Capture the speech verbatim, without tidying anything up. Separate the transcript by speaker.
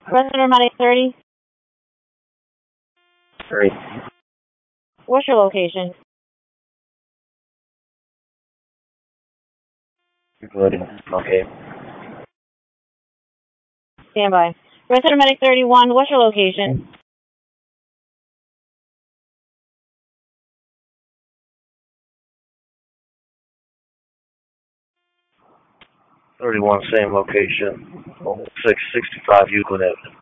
Speaker 1: Resident Medic thirty.
Speaker 2: Three.
Speaker 1: What's your location?
Speaker 2: Good. Okay.
Speaker 1: Stand by. Resident Medic thirty-one, what's your location?
Speaker 2: Thirty-one, same location. Six sixty-five Euclid Avenue.